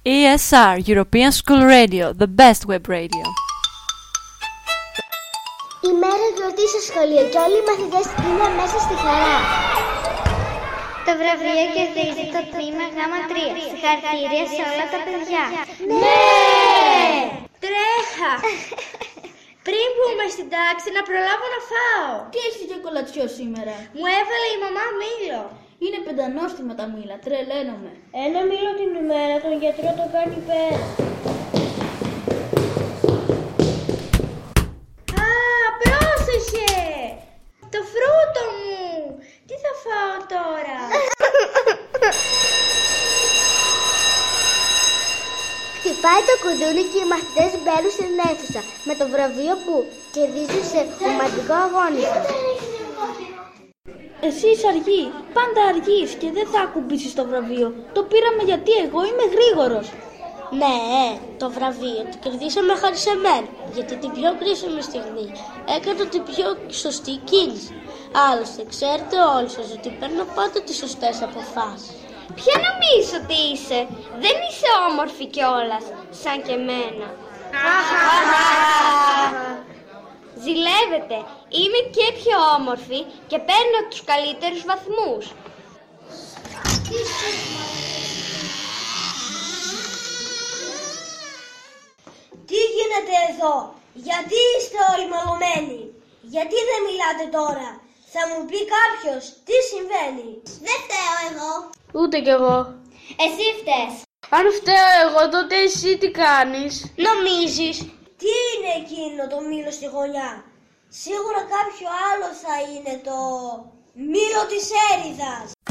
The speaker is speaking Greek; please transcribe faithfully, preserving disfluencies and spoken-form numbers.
ι ες αρ, European School Radio, the best web radio. Η μέρα γιορτή στο σχολείο και όλοι οι μαθητές είναι μέσα στη χαρά. Το βραβείο κερδίζει το τμήμα γάμα τρία. Συγχαρητήρια σε όλα τα παιδιά. Ναι! Τρέχα! Πριν μπούμε στην τάξη να προλάβω να φάω. Τι έχεις για κολατσιό σήμερα? Μου έβαλε η μαμά μήλο. Είναι πεντανόστιμα τα μήλα, τρελαίνομαι. Ένα μήλο την ημέρα, τον γιατρό το κάνει πέρα. Α, πρόσεχε! Το φρούτο μου! Τι θα φάω τώρα? Χτυπάει το κουδούνι και οι μαθητές μπαίνουν στην αίθουσα με το βραβείο που κερδίζουν σε ρομαντικό αγώνισμα. Εσύ είσαι αργή, πάντα αργείς και δεν θα ακουμπήσεις το βραβείο. Το πήραμε γιατί εγώ είμαι γρήγορος. Ναι, το βραβείο το κερδίσαμε χάρη σε μένα, γιατί την πιο κρίσιμη στιγμή έκανα την πιο σωστή κίνηση. Άλλωστε, ξέρετε όλοι σας ότι παίρνω πάντα τις σωστές αποφάσεις. Ποια νομίζεις ότι είσαι? Δεν είσαι όμορφη κιόλας, σαν και εμένα. Ζηλεύετε, είμαι και πιο όμορφη και παίρνω τους καλύτερους βαθμούς. Τι γίνεται εδώ? Γιατί είστε όλοι μαλωμένοι? Γιατί δεν μιλάτε τώρα? Θα μου πει κάποιος τι συμβαίνει? Δεν φταίω εγώ. Ούτε κι εγώ. Εσύ φταίς. Αν φταίω εγώ, τότε εσύ τι κάνεις? Νομίζεις? Τι είναι εκείνο το μήλο στη γωνιά? Σίγουρα κάποιο άλλο θα είναι το μήλο της έριδας.